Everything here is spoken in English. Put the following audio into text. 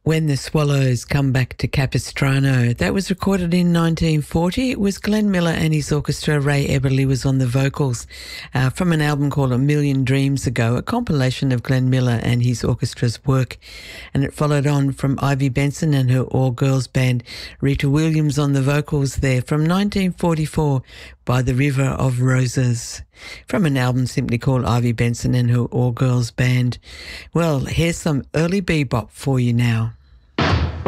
When the Swallows Come Back to Capistrano. That was recorded in 1940. It was Glenn Miller and his orchestra. Ray Eberly was on the vocals from an album called A Million Dreams Ago, a compilation of Glenn Miller and his orchestra's work. And it followed on from Ivy Benson and her all-girls band. Rita Williams on the vocals there from 1944, By the River of Roses, from an album simply called Ivy Benson and her all-girls band. Well, here's some early bebop for you now.